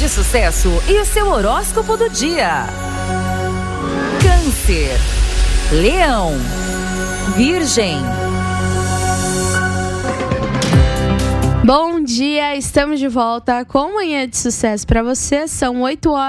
de Sucesso e o seu horóscopo do dia. Câncer, Leão, Virgem. Bom dia, estamos de volta com Manhã de Sucesso para você. São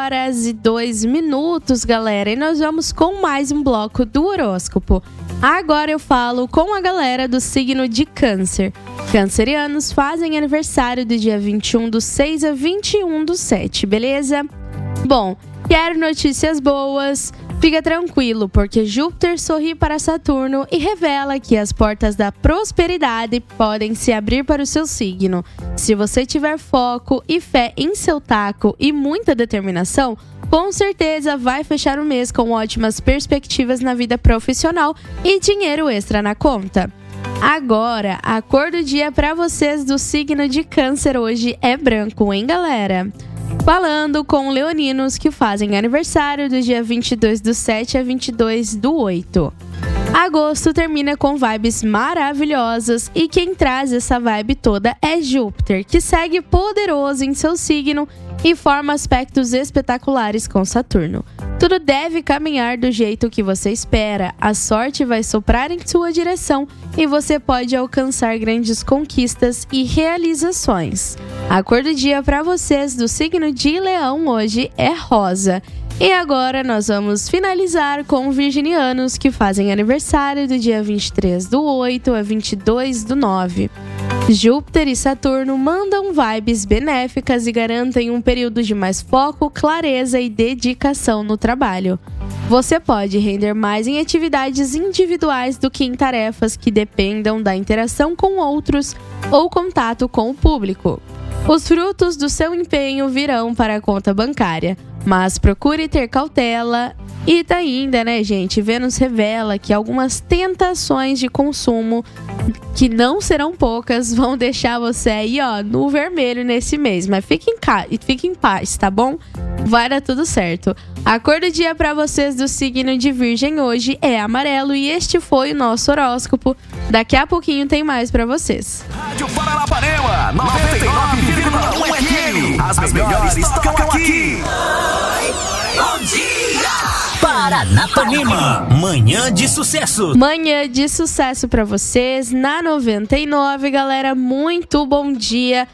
8h02, galera, e nós vamos com mais um bloco do horóscopo. Agora eu falo com a galera do signo de Câncer. Cancerianos fazem aniversário do dia 21/6 a 21/7, beleza? Bom, quero notícias boas. Fica tranquilo, porque Júpiter sorri para Saturno e revela que as portas da prosperidade podem se abrir para o seu signo. Se você tiver foco e fé em seu taco e muita determinação, com certeza vai fechar o mês com ótimas perspectivas na vida profissional e dinheiro extra na conta. Agora, a cor do dia para vocês do signo de Câncer hoje é branco, hein, galera? Falando com leoninos que fazem aniversário do dia 22/7 a 22/8. Agosto termina com vibes maravilhosas e quem traz essa vibe toda é Júpiter, que segue poderoso em seu signo e forma aspectos espetaculares com Saturno. Tudo deve caminhar do jeito que você espera, a sorte vai soprar em sua direção e você pode alcançar grandes conquistas e realizações. A cor do dia para vocês do signo de Leão hoje é rosa. E agora nós vamos finalizar com virginianos que fazem aniversário do dia 23/8 a 22/9. Júpiter e Saturno mandam vibes benéficas e garantem um período de mais foco, clareza e dedicação no trabalho. Você pode render mais em atividades individuais do que em tarefas que dependam da interação com outros ou contato com o público. Os frutos do seu empenho virão para a conta bancária, mas procure ter cautela. E ainda, né, gente, Vênus revela que algumas tentações de consumo, que não serão poucas, vão deixar você aí, ó, no vermelho nesse mês. Mas fique em paz, tá bom? Vai dar tudo certo. A cor do dia para vocês do signo de Virgem hoje é amarelo e este foi o nosso horóscopo. Daqui a pouquinho tem mais para vocês. Rádio Paranapanema, 99,1 FM. As melhores tocam aqui. Bom dia! Paranapanema, Manhã de Sucesso. Manhã de sucesso pra vocês na 99, galera. Muito bom dia.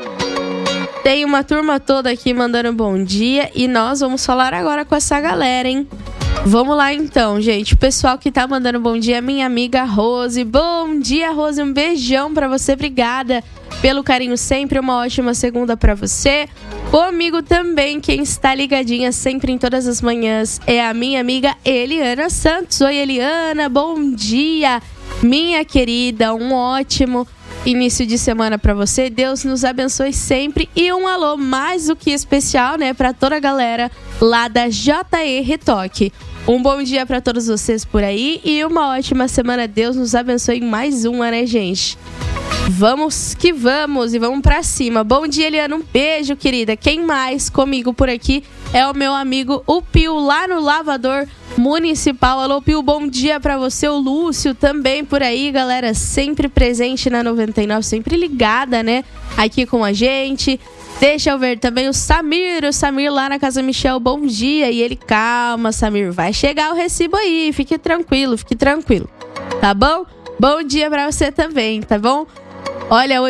Tem uma turma toda aqui mandando bom dia e nós vamos falar agora com essa galera, hein? Vamos lá então, gente. O pessoal que tá mandando bom dia, minha amiga Rose. Bom dia, Rose. Um beijão pra você. Obrigada pelo carinho sempre. Uma ótima segunda pra você. Comigo também, quem está ligadinha sempre em todas as manhãs é a minha amiga Eliana Santos. Oi, Eliana, bom dia, minha querida, um ótimo início de semana para você. Deus nos abençoe sempre e um alô mais do que especial, né, para toda a galera lá da JE Retoque. Um bom dia para todos vocês por aí e uma ótima semana. Deus nos abençoe em mais uma, né, gente? Vamos que vamos e vamos pra cima. Bom dia, Eliana, um beijo, querida. Quem mais comigo por aqui é o meu amigo o Pio, lá no Lavador Municipal. Alô, Pio, bom dia pra você. O Lúcio também por aí, galera, sempre presente na 99, sempre ligada, né, aqui com a gente. Deixa eu ver também o Samir lá na Casa Michel, bom dia. E ele, calma, Samir, vai chegar o recibo aí, fique tranquilo, tá bom? Bom dia pra você também, tá bom? Olha,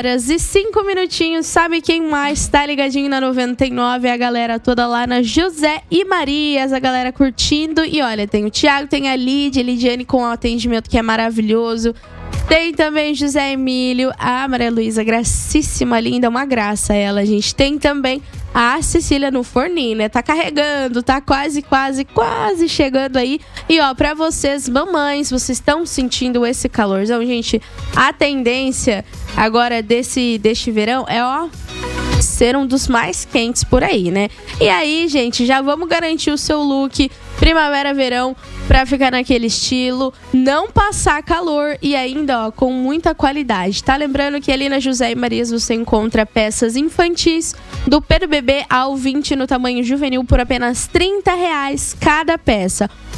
8h05, sabe quem mais tá ligadinho na 99? É a galera toda lá na José e Marias, a galera curtindo. E olha, tem o Thiago, tem a Lidiane com o atendimento que é maravilhoso. Tem também José Emílio, a Maria Luísa, gracíssima, linda, uma graça ela. A gente tem também a Cecília no forninho, né? Tá carregando, tá quase chegando aí. E ó, pra vocês, mamães, vocês estão sentindo esse calorzão, gente? A tendência agora deste verão é, ó, ser um dos mais quentes por aí, né? E aí, gente, já vamos garantir o seu look primavera-verão pra ficar naquele estilo, não passar calor e ainda, ó, com muita qualidade. Tá lembrando que ali na José e Marias você encontra peças infantis do PBB ao 20 no tamanho juvenil por apenas R$30 cada peça.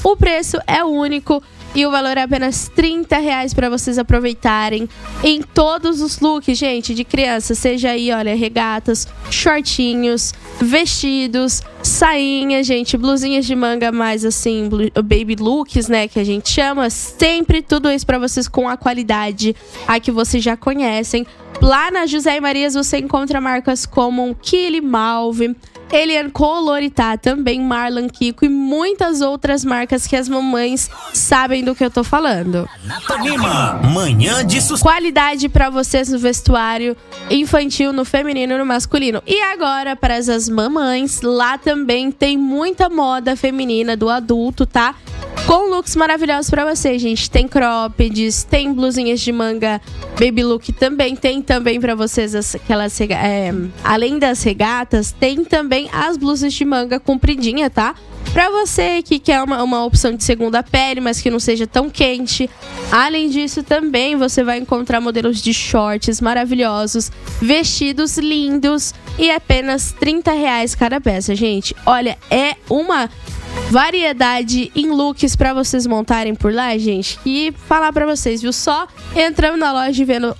O preço é único e o valor é apenas R$30 para vocês aproveitarem em todos os looks, gente, de criança. Seja aí, olha, regatas, shortinhos, vestidos, sainhas, gente, blusinhas de manga mais assim, baby looks, né, que a gente chama. Sempre tudo isso para vocês com a qualidade a que vocês já conhecem. Lá na José e Marias você encontra marcas como Kili Malve, Eliane Coloritá, também Marlan Kiko e muitas outras marcas que as mamães sabem do que eu tô falando. Panema, manhã de sucesso. Qualidade pra vocês no vestuário infantil, no feminino e no masculino. E agora, para as mamães, lá também tem muita moda feminina do adulto, tá? Com looks maravilhosos pra vocês, gente. Tem croppeds, tem blusinhas de manga baby look também. Tem também pra vocês aquelas além das regatas, tem também as blusas de manga compridinha, tá? Pra você que quer uma opção de segunda pele, mas que não seja tão quente. Além disso, também você vai encontrar modelos de shorts maravilhosos, vestidos lindos e apenas R$30 cada peça, gente. Olha, é uma variedade em looks pra vocês montarem por lá, gente. E falar pra vocês, viu? Só entrando na loja e vendo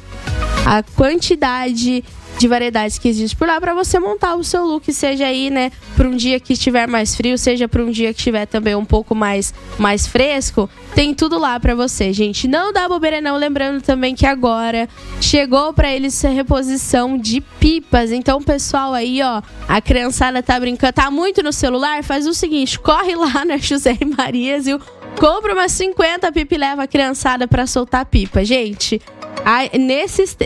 a quantidade de variedades que existe por lá pra você montar o seu look, seja aí, né, pra um dia que estiver mais frio, seja pra um dia que estiver também um pouco mais fresco, tem tudo lá pra você, gente. Não dá bobeira não, lembrando também que agora chegou pra eles a reposição de pipas. Então, pessoal aí, ó, a criançada tá brincando, tá muito no celular, faz o seguinte, corre lá na José e Marias e compra umas 50 pipas e leva a criançada pra soltar pipa, gente. Nesses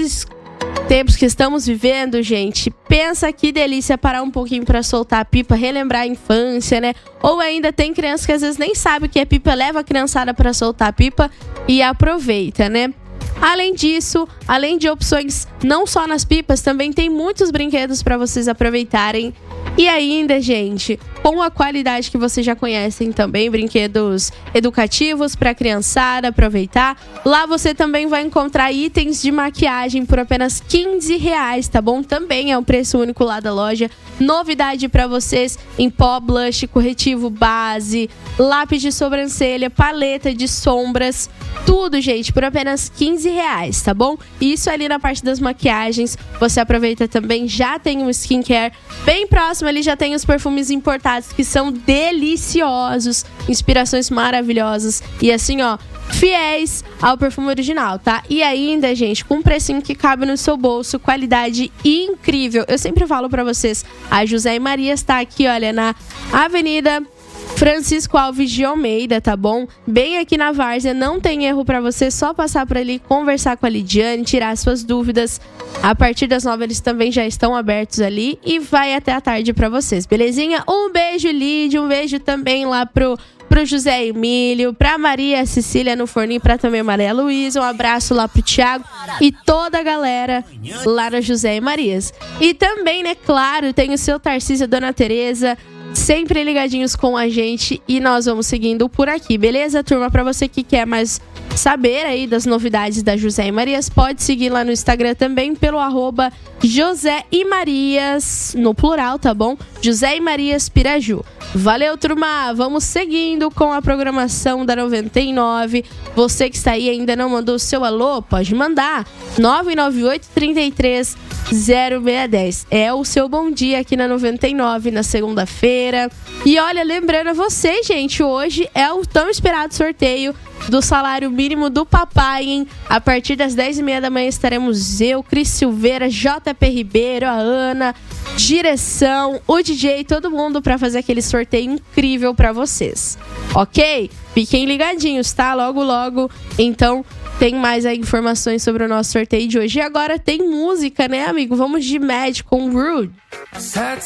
tempos que estamos vivendo, gente, pensa que delícia parar um pouquinho pra soltar a pipa, relembrar a infância, né? Ou ainda tem criança que às vezes nem sabe o que é pipa, leva a criançada pra soltar a pipa e aproveita, né? Além disso, além de opções não só nas pipas, também tem muitos brinquedos para vocês aproveitarem. E ainda, gente, com a qualidade que vocês já conhecem também, brinquedos educativos para a criançada aproveitar. Lá você também vai encontrar itens de maquiagem por apenas R$15, tá bom? Também é um preço único lá da loja. Novidade para vocês em pó, blush, corretivo base, lápis de sobrancelha, paleta de sombras, tudo, gente, por apenas R$15, tá bom? Isso ali na parte das maquiagens, você aproveita também, já tem um skincare bem próximo ali, já tem os perfumes importados que são deliciosos, inspirações maravilhosas e assim, ó, fiéis ao perfume original, tá? E ainda, gente, com um precinho que cabe no seu bolso, qualidade incrível. Eu sempre falo pra vocês, a José e Marias tá aqui, olha, na Avenida Francisco Alves de Almeida, tá bom? Bem aqui na Várzea, não tem erro pra você, só passar por ali, conversar com a Lidiane, tirar suas dúvidas. A partir das 9 eles também já estão abertos ali e vai até a tarde pra vocês, belezinha? Um beijo, Lídia, um beijo também lá pro José Emílio, pra Maria Cecília no forninho, pra também Maria Luísa, um abraço lá pro Thiago e toda a galera lá no José e Marias. E também, né, claro, tem o seu Tarcísio, a Dona Tereza, sempre ligadinhos com a gente e nós vamos seguindo por aqui, beleza, turma? Pra você que quer mais saber aí das novidades da José e Marias, pode seguir lá no Instagram também pelo @José e Marias, no plural, tá bom? José e Marias Piraju. Valeu, turma! Vamos seguindo com a programação da 99. Você que está aí e ainda não mandou o seu alô, pode mandar. 998-33-0610. É o seu bom dia aqui na 99, na segunda-feira. E olha, lembrando a você, gente, hoje é o tão esperado sorteio do salário mínimo do papai, hein? A partir das 10h30 da manhã estaremos eu, Cris Silveira, JP Ribeiro, a Ana, direção, o DJ, todo mundo para fazer aquele sorteio incrível para vocês, ok? Fiquem ligadinhos, tá? Logo, logo, então, tem mais aí informações sobre o nosso sorteio de hoje. E agora tem música, né, amigo? Vamos de Mad com Rude.